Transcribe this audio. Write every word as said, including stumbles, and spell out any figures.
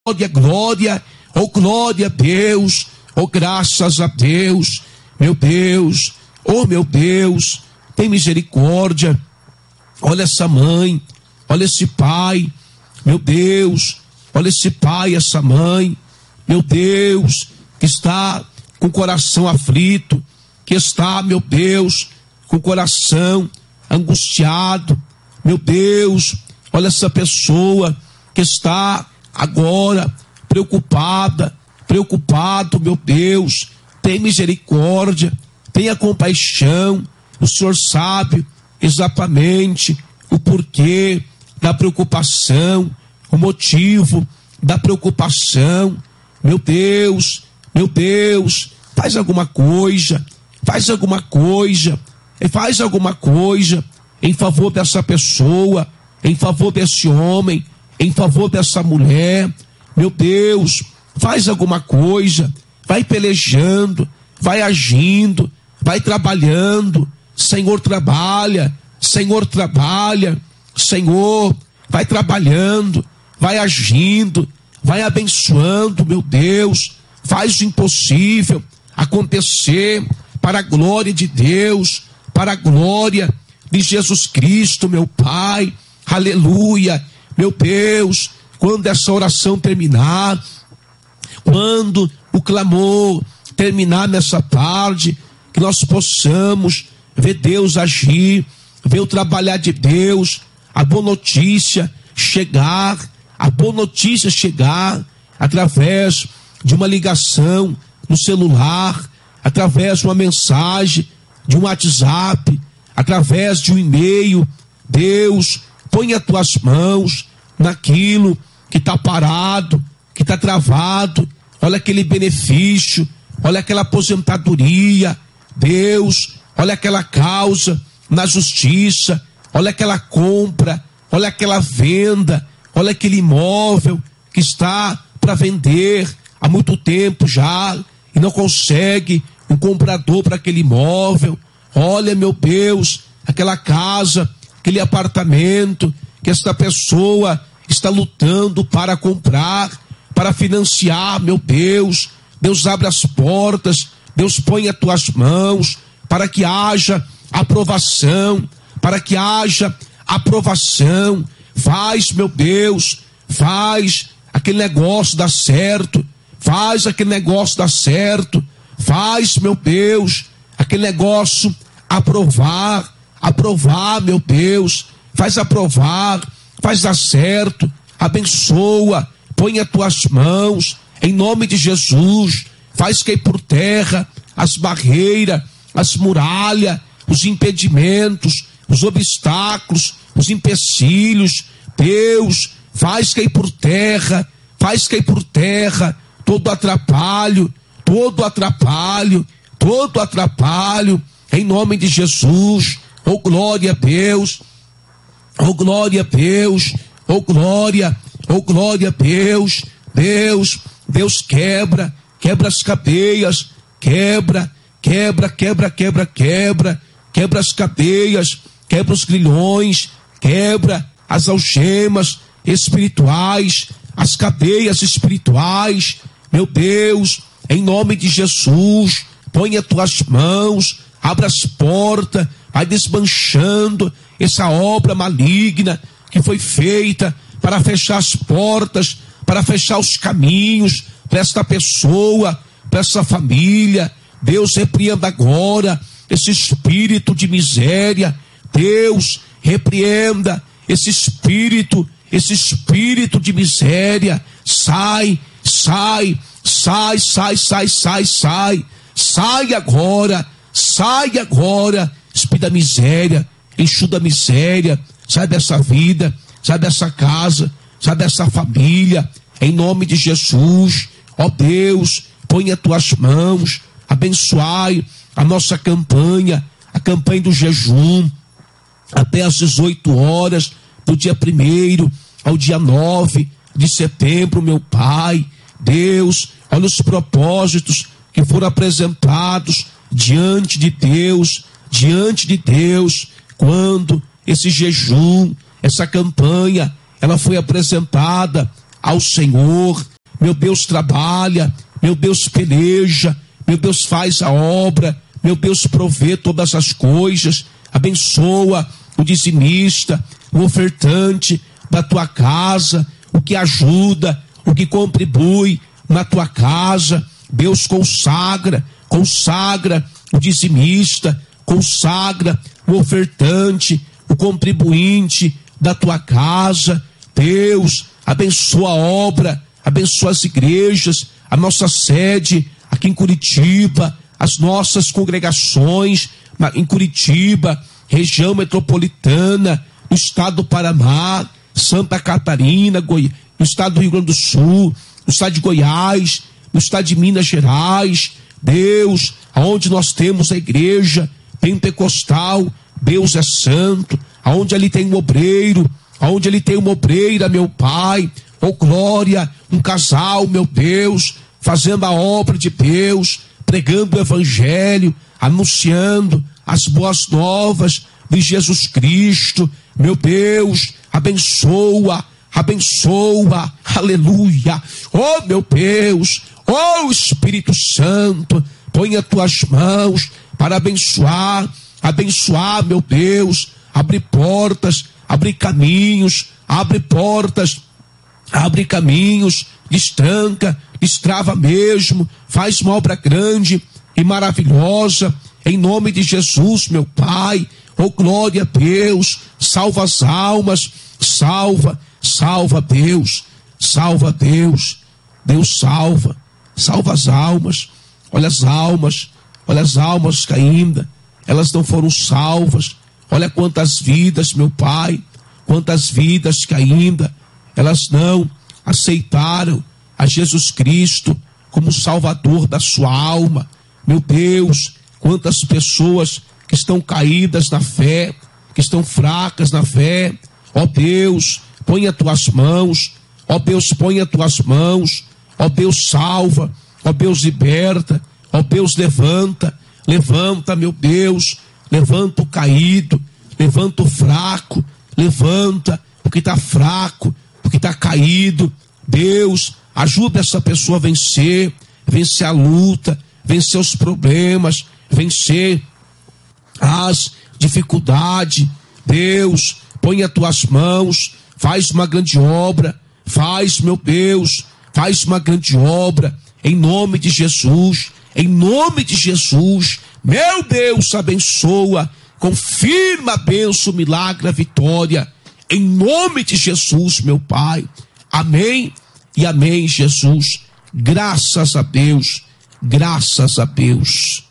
glória, glória, oh glória a Deus, oh graças a Deus, meu Deus, oh meu Deus, tem misericórdia. Olha essa mãe, olha esse pai, meu Deus, olha esse pai, essa mãe, meu Deus, que está com o coração aflito, que está, meu Deus, com o coração angustiado, meu Deus, olha essa pessoa que está agora preocupada, preocupado, meu Deus, tem misericórdia, tenha compaixão, o Senhor sabe exatamente o porquê da preocupação, o motivo da preocupação, meu Deus, meu Deus, faz alguma coisa, faz alguma coisa, faz alguma coisa em favor dessa pessoa, em favor desse homem, em favor dessa mulher, meu Deus, faz alguma coisa, vai pelejando, vai agindo, vai trabalhando, Senhor trabalha, Senhor trabalha, Senhor vai trabalhando, vai agindo, vai abençoando, meu Deus, faz o impossível acontecer para a glória de Deus, para a glória de Jesus Cristo, meu Pai, aleluia, meu Deus, quando essa oração terminar, quando o clamor terminar nessa tarde, que nós possamos ver Deus agir, ver o trabalhar de Deus, a boa notícia chegar, a boa notícia chegar através de uma ligação no celular, através de uma mensagem, de um WhatsApp, através de um e-mail. Deus, põe as tuas mãos naquilo que está parado, que está travado. Olha aquele benefício, olha aquela aposentadoria. Deus, olha aquela causa na justiça, olha aquela compra, olha aquela venda, olha aquele imóvel que está para vender há muito tempo já e não consegue um comprador para aquele imóvel. Olha, meu Deus, aquela casa, aquele apartamento que esta pessoa está lutando para comprar, para financiar, meu Deus. Deus, abre as portas, Deus, põe as tuas mãos para que haja aprovação, para que haja aprovação. Faz, meu Deus, faz aquele negócio dar certo, faz aquele negócio dar certo, faz, meu Deus, aquele negócio aprovar, aprovar, meu Deus, faz aprovar, faz dar certo, abençoa, põe as tuas mãos, em nome de Jesus, faz cair por terra as barreiras, as muralhas, os impedimentos, os obstáculos, os empecilhos. Deus, faz cair por terra, faz cair por terra todo atrapalho, todo atrapalho, todo atrapalho, em nome de Jesus. Oh glória a Deus, oh glória a Deus, oh glória, oh glória a Deus. Deus, Deus quebra, quebra as cadeias, quebra, quebra, quebra, quebra, quebra, quebra as cadeias, quebra os grilhões, quebra as algemas espirituais, as cadeias espirituais, meu Deus, em nome de Jesus, põe as tuas mãos, abre as portas, vai desmanchando essa obra maligna que foi feita para fechar as portas, para fechar os caminhos para esta pessoa, para essa família. Deus, repreenda agora esse espírito de miséria. Deus, repreenda esse espírito, esse espírito de miséria. Sai, sai, sai, sai, sai, sai, sai, sai agora, sai agora, espírito da miséria, enxuga a miséria, sai dessa vida, sai dessa casa, sai dessa família, em nome de Jesus. Ó Deus, põe as tuas mãos, abençoai a nossa campanha, a campanha do jejum, até às dezoito horas, do dia primeiro ao dia nove de setembro, meu Pai. Deus, olha os propósitos que foram apresentados diante de Deus, diante de Deus, quando esse jejum, essa campanha, ela foi apresentada ao Senhor. meu Deus trabalha, meu Deus peleja, meu Deus faz a obra, meu Deus provê todas as coisas, abençoa o dizimista, o ofertante da tua casa, o que ajuda, o que contribui na tua casa. Deus consagra, consagra o dizimista, consagra o ofertante, o contribuinte da tua casa. Deus, abençoa a obra, abençoa as igrejas, a nossa sede aqui em Curitiba, as nossas congregações em Curitiba, região metropolitana, no estado do Paraná, Santa Catarina, Goi... no estado do Rio Grande do Sul, no estado de Goiás, no estado de Minas Gerais. Deus, aonde nós temos a igreja pentecostal, Deus é santo, aonde ali tem um obreiro, aonde ali tem uma obreira, meu Pai, oh glória, um casal, meu Deus, fazendo a obra de Deus, pregando o evangelho, anunciando as boas novas de Jesus Cristo. Meu Deus, abençoa, abençoa, aleluia. Oh meu Deus, oh Espírito Santo, põe as tuas mãos para abençoar, abençoar, meu Deus, abre portas, abre caminhos, abre portas, abre caminhos, destranca, destrava mesmo, faz uma obra grande e maravilhosa, em nome de Jesus, meu Pai. Oh glória a Deus, salva as almas, salva, salva Deus, salva Deus, Deus salva, salva as almas. Olha as almas, olha as almas que ainda, elas não foram salvas. Olha quantas vidas, meu Pai, quantas vidas que ainda, elas não aceitaram a Jesus Cristo como Salvador da sua alma. Meu Deus, quantas pessoas que estão caídas na fé, que estão fracas na fé. Ó Deus, põe as tuas mãos, ó Deus, põe as tuas mãos, ó Deus, salva, ó Deus, liberta, ó Deus, levanta, levanta, meu Deus, levanta o caído, levanta o fraco, levanta o que está fraco, o que está caído. Deus, ajuda essa pessoa a vencer, vencer a luta, vencer os problemas, vencer as dificuldades. Deus, põe as tuas mãos, faz uma grande obra, faz, meu Deus, faz uma grande obra, em nome de Jesus, em nome de Jesus. Meu Deus, abençoa, confirma a bênção, o milagre, a vitória, em nome de Jesus, meu Pai. Amém e amém, Jesus. Graças a Deus, graças a Deus.